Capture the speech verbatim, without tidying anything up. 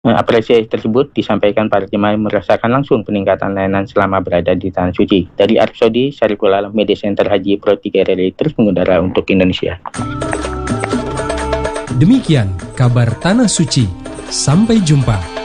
Eh, Apresiasi tersebut disampaikan para jemaah yang merasakan langsung peningkatan layanan selama berada di Tanah Suci. Dari Arab Saudi, Syariful Alam, Media Center Haji Pro tiga R R I terus mengudara untuk Indonesia. Demikian kabar Tanah Suci. Sampai jumpa.